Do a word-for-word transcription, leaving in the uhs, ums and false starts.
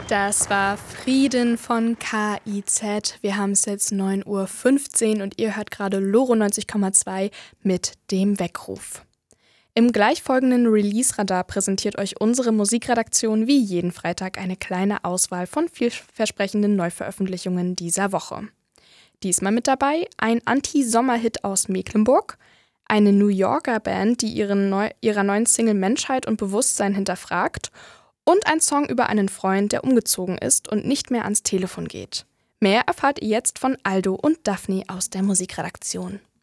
Das war Frieden von K I Z. Wir haben es jetzt neun Uhr fünfzehn und ihr hört gerade Loro neunzig Komma zwei mit dem Weckruf. Im gleichfolgenden Release-Radar präsentiert euch unsere Musikredaktion wie jeden Freitag eine kleine Auswahl von vielversprechenden Neuveröffentlichungen dieser Woche. Diesmal mit dabei ein Anti-Sommer-Hit aus Mecklenburg, eine New Yorker Band, die ihren Neu- ihrer neuen Single Menschheit und Bewusstsein hinterfragt, und ein Song über einen Freund, der umgezogen ist und nicht mehr ans Telefon geht. Mehr erfahrt ihr jetzt von Aldo und Daphne aus der Musikredaktion.